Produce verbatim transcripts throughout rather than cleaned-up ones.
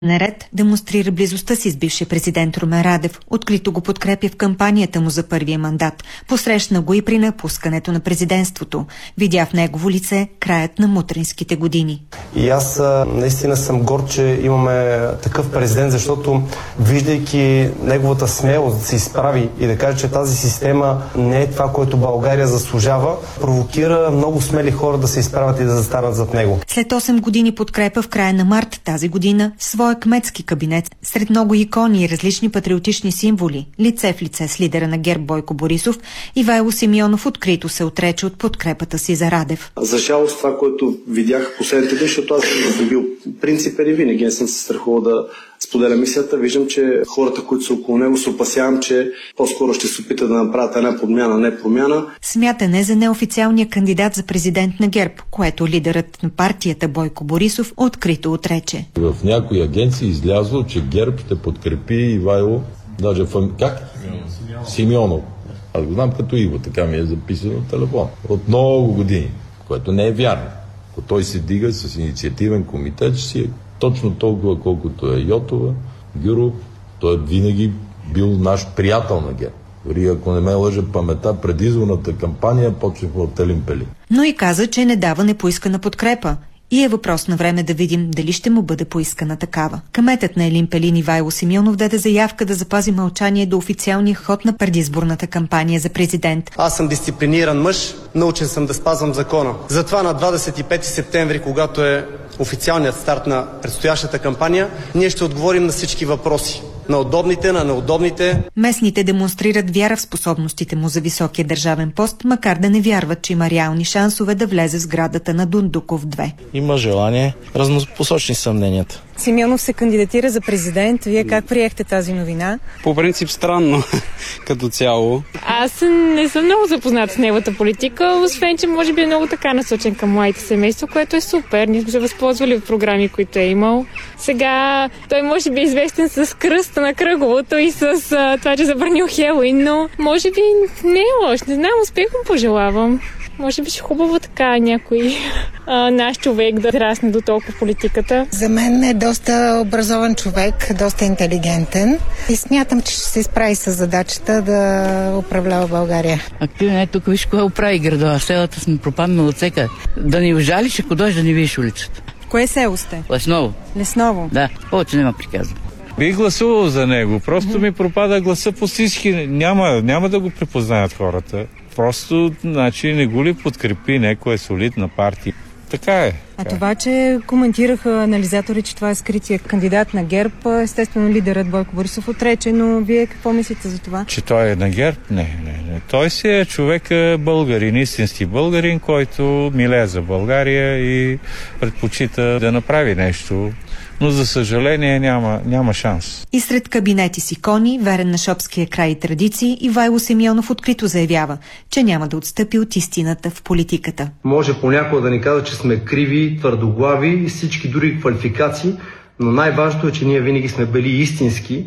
Наред демонстрира близостта си с бившия президент Румен Радев, открито го подкрепя в кампанията му за първия мандат. Посрещна го и при напускането на президентството. Видя в негово лице краят на мутринските години. И аз наистина съм горд, че имаме такъв президент, защото виждайки неговата смелост да се изправи и да каже, че тази система не е това, което България заслужава, провокира много смели хора да се изправят и да застанат зад него. След осем години подкрепа в края на март тази година, своя кметски кабинет, сред много икони и различни патриотични символи, лице в лице с лидера на ГЕРБ Бойко Борисов, Ивайло Симеонов открито се отрече от подкрепата си за Радев. За жалост това, което видях последните дни, защото аз съм бил принципен и винаги не съм се страхувал да споделя мисията. Виждам, че хората, които са около него, се опасявам, че по-скоро ще се опитат да направят една подмяна, не промяна. Смятане за неофициалния кандидат за президент на ГЕРБ, което лидерът на партията Бойко Борисов открито отрече. В някои агенции излязло, че ГЕРБ ще подкрепи Ивайло, даже фами... как? Симеонов. Аз го знам като Иво, така ми е записано в телефон. От много години, което не е вярно. Ако той се дига с инициативен комитет, ще си е точно толкова, колкото е Йотова, Гюров. Той е винаги бил наш приятел на ГЕРБ. Дори ако не ме лъже паметта, предизборната кампания почва от Елин Пелин. Но и каза, че не дава непоискана подкрепа. И е въпрос на време да видим дали ще му бъде поискана такава. Кметът на Елин Пелин Ивайло Симеонов даде заявка да запази мълчание до официалния ход на предизборната кампания за президент. Аз съм дисциплиниран мъж, научен съм да спазвам закона. Затова на двадесет и пети септември, когато е официалният старт на предстоящата кампания, ние ще отговорим на всички въпроси. На удобните, на неудобните. Местните демонстрират вяра в способностите му за високия държавен пост, макар да не вярват, че има реални шансове да влезе в сградата на Дундуков две. Има желание, разнопосочни съмненията. Симеонов се кандидатира за президент. Вие как приехте тази новина? По принцип странно, като цяло. Аз не съм много запознат с неговата политика, освен че може би е много така насочен към младите семейства, което е супер. Ние сме се възползвали от програми, които е имал. Сега той може би е известен с кръста на кръговото и с а, това, че забранил Хелуин, но може би не е лош. Не знам, успех му пожелавам. Може би ще хубаво така някой а, наш човек да расне до толкова в политиката. За мен е доста образован човек, доста интелигентен и смятам, че ще се справи с задачата да управлява България. Активен е тук, виж кое оправи града, селата сме пропаднали от всека. Да ни ожалиш, ако дойдеш да ни видиш улицата. Кое село сте? Лесново. Лесново? Да, повече няма приказва. Бих гласувал за него, просто ми пропада гласа по всички, няма, няма да го припознаят хората. Просто, значи, не го ли подкрепи някоя солидна партия. Така е. А това, че коментираха анализатори, че това е скрития кандидат на ГЕРБ, естествено лидерът Бойко Борисов отрече, но вие какво мислите за това? Че той е на ГЕРБ? Не, не, не. Той си е човек българин, истински българин, който милее за България и предпочита да направи нещо. Но за съжаление няма, няма шанс. И сред кабинети с икони, верен на шопския край и традиции, Ивайло Симеонов открито заявява, че няма да отстъпи от истината в политиката. Може понякога да ни казва, че сме криви, твърдоглави и всички други квалификации, но най-важното е, че ние винаги сме били истински.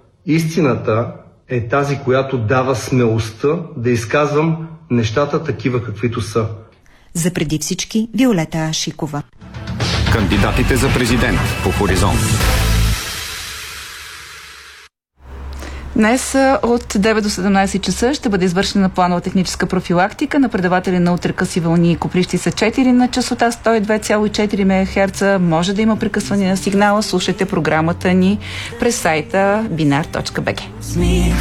Истината е тази, която дава смелостта да изказвам нещата такива, каквито са. За преди всички Виолета Ашикова. Кандидатите за президент по Хоризонт. Днес от девет до седемнайсет часа ще бъде извършена планова техническа профилактика на предаватели на ултракъси вълни и коприщи са четири на честота сто и две цяло и четири мегахерца. Може да има прекъсване на сигнала. Слушайте програмата ни през сайта binar точка би джи.